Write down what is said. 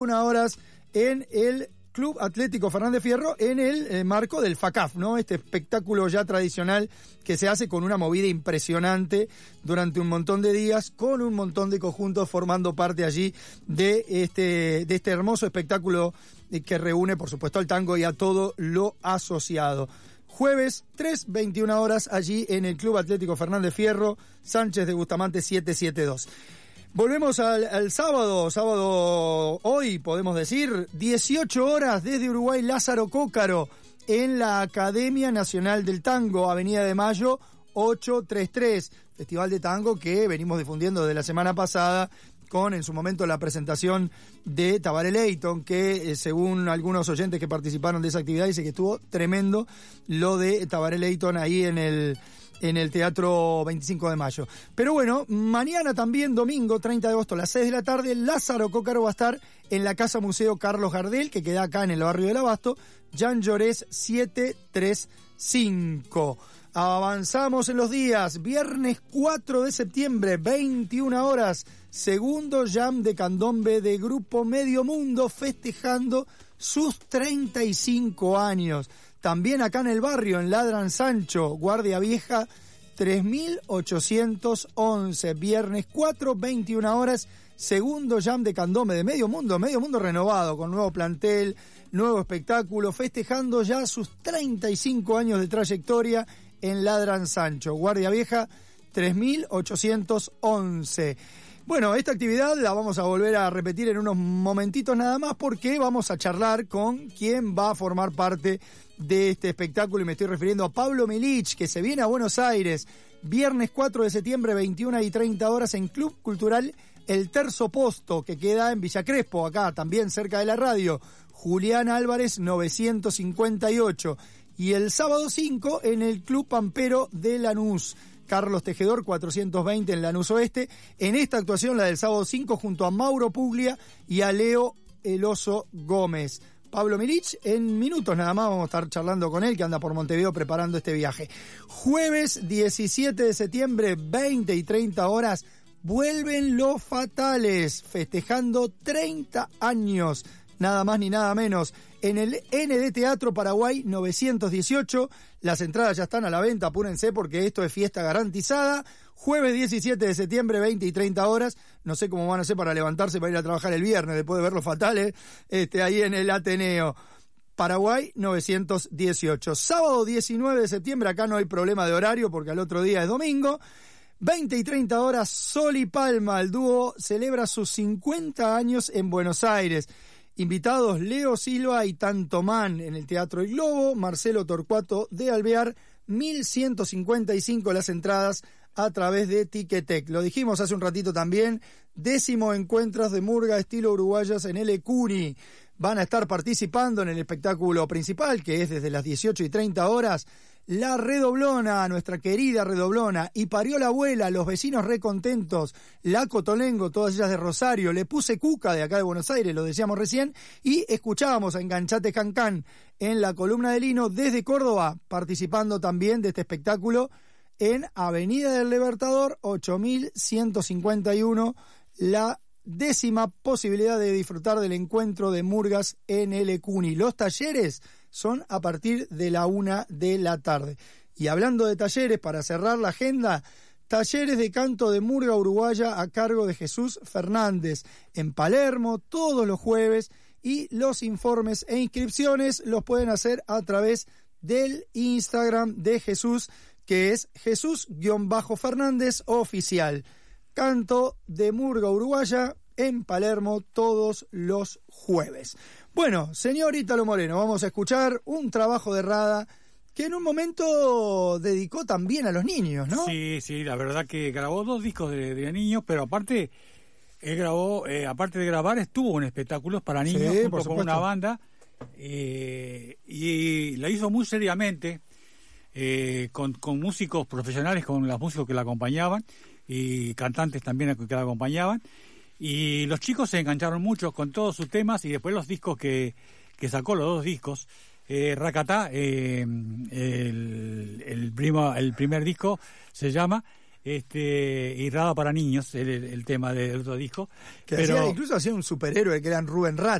21 horas en el Club Atlético Fernández Fierro, en el marco del FACAF, ¿no? Este espectáculo ya tradicional que se hace con una movida impresionante durante un montón de días, con un montón de conjuntos formando parte allí de este hermoso espectáculo que reúne, por supuesto, al tango y a todo lo asociado. Jueves 3, 21 horas allí en el Club Atlético Fernández Fierro, Sánchez de Bustamante 772. Volvemos al sábado hoy, podemos decir, 18 horas desde Uruguay, Lázaro Cócaro, en la Academia Nacional del Tango, Avenida de Mayo 833, Festival de Tango que venimos difundiendo desde la semana pasada, con en su momento la presentación de Tabaré Leyton, que según algunos oyentes que participaron de esa actividad, dice que estuvo tremendo lo de Tabaré Leyton ahí en el Teatro 25 de Mayo. Pero bueno, mañana también, domingo 30 de agosto a las 6 de la tarde, Lázaro Cócaro va a estar en la Casa Museo Carlos Gardel, que queda acá en el barrio del Abasto, Jean Llorés 735. Avanzamos en los días. Viernes 4 de septiembre, 21 horas, segundo jam de candombe de Grupo Medio Mundo, festejando sus 35 años. También acá en el barrio, en Ladran Sancho, Guardia Vieja 3811, viernes 4, 21 horas, segundo jam de candombe de Medio Mundo renovado, con nuevo plantel, nuevo espectáculo, festejando ya sus 35 años de trayectoria en Ladran Sancho, Guardia Vieja 3811. Bueno, esta actividad la vamos a volver a repetir en unos momentitos nada más, porque vamos a charlar con quien va a formar parte de este espectáculo, y me estoy refiriendo a Pablo Milich, que se viene a Buenos Aires, viernes 4 de septiembre, 21:30 en Club Cultural El Terzo Posto, que queda en Villa Crespo, acá también cerca de la radio, Julián Álvarez 958, y el sábado 5 en el Club Pampero de Lanús, Carlos Tejedor 420 en Lanús Oeste, en esta actuación, la del sábado 5, junto a Mauro Puglia y a Leo El Oso Gómez. Pablo Milich, en minutos nada más vamos a estar charlando con él, que anda por Montevideo preparando este viaje. Jueves 17 de septiembre, 20:30, vuelven Los Fatales, festejando 30 años, nada más ni nada menos, en el ND Teatro Paraguay 918. Las entradas ya están a la venta, apúrense porque esto es fiesta garantizada. Jueves 17 de septiembre, 20:30. No sé cómo van a hacer para levantarse para ir a trabajar el viernes después de ver Los Fatales, ahí en el Ateneo. Paraguay 918. Sábado 19 de septiembre, acá no hay problema de horario porque al otro día es domingo. 20:30, Sol y Palma, el dúo celebra sus 50 años en Buenos Aires. Invitados Leo Silva y Tantomán en el Teatro El Globo, Marcelo Torcuato de Alvear, 1155 las entradas a través de Ticketek. Lo dijimos hace un ratito también, 10º Encuentros de Murga estilo uruguayas en el Ecuni. Van a estar participando en el espectáculo principal, que es desde las 18:30, La Redoblona, nuestra querida Redoblona, y Parió la Abuela, Los Vecinos Recontentos, La Cotolengo, todas ellas de Rosario, Le Puse Cuca de acá de Buenos Aires, lo decíamos recién, y escuchábamos a Enganchate Cancán en la columna de Lino desde Córdoba, participando también de este espectáculo en Avenida del Libertador 8151, la 10ª posibilidad de disfrutar del encuentro de murgas en el Ecuni. Los talleres son a partir de la 1 de la tarde. Y hablando de talleres, para cerrar la agenda, talleres de canto de murga uruguaya a cargo de Jesús Fernández en Palermo todos los jueves, y los informes e inscripciones los pueden hacer a través del Instagram de Jesús, que es Jesús-Fernández Oficial. Canto de murga uruguaya en Palermo todos los jueves. Bueno, señor Ítalo Moreno, vamos a escuchar un trabajo de Rada que en un momento dedicó también a los niños, ¿no? Sí, la verdad que grabó 2 discos de niños, pero aparte él grabó, aparte de grabar, estuvo en espectáculos para niños, sí, junto con una banda, y la hizo muy seriamente, con músicos profesionales, con los músicos que la acompañaban, y cantantes también que la acompañaban, y los chicos se engancharon mucho con todos sus temas, y después los discos que sacó, los 2 discos, Racatá, el primer disco se llama, y Rada para niños, el tema del otro disco. Incluso hacía un superhéroe que era Rubén